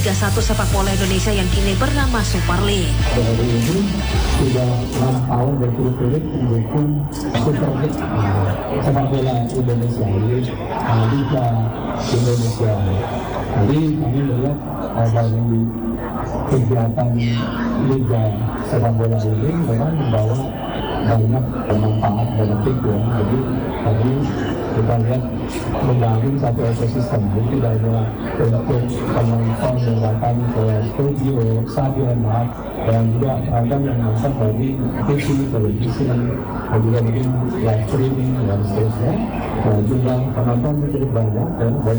Liga 1 sepak bola Indonesia yang kini bernama Super League. Hari ini sudah 6 tahun berturut-turut mendukung Super League sepak bola Indonesia, Liga Indonesia. Jadi kami melihat dari kegiatan Liga sepak bola ini memang membawa banyak manfaat benefit ya. Jadi tadi kita lihat membangun satu ekosistem, jadi tidak hanya untuk penonton yang datang ke studio, stadion, dan juga ragam yang nonton dari TV, televisi, dan juga mungkin live streaming dan seterusnya. Jumlah penonton cukup banyak dan